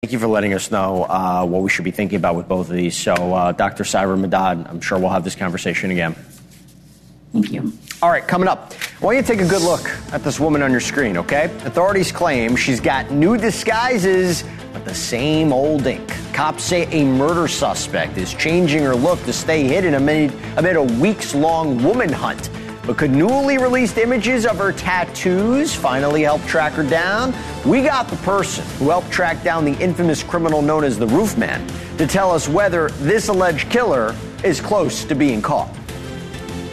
Thank you for letting us know what we should be thinking about with both of these. So, Dr. Saira Madad, I'm sure we'll have this conversation again. Thank you. All right, coming up, I want you to take a good look at this woman on your screen, okay? Authorities claim she's got new disguises, but the same old ink. Cops say a murder suspect is changing her look to stay hidden amid a weeks-long woman hunt. But could newly released images of her tattoos finally help track her down? We got the person who helped track down the infamous criminal known as the Roofman to tell us whether this alleged killer is close to being caught.